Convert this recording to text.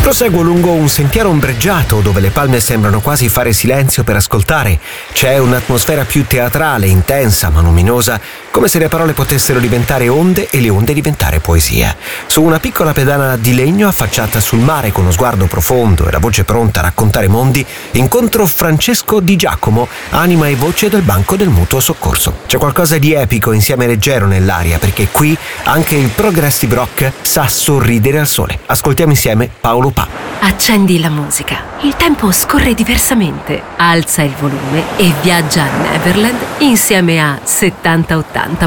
Proseguo lungo un sentiero ombreggiato dove le palme sembrano quasi fare silenzio per ascoltare. C'è un'atmosfera più teatrale, intensa ma luminosa, come se le parole potessero diventare onde e le onde diventare poesia. Su una piccola pedana di legno affacciata sul mare con lo sguardo profondo e la voce pronta a raccontare mondi, incontro Francesco Di Giacomo, anima e voce del Banco del Mutuo Soccorso. C'è qualcosa di epico insieme leggero nell'aria, perché qui anche il progressive rock sa sorridere al sole. Ascoltiamo insieme Paolo Pa. Accendi la musica. Il tempo scorre diversamente. Alza il volume e viaggia a Neverland insieme a 7080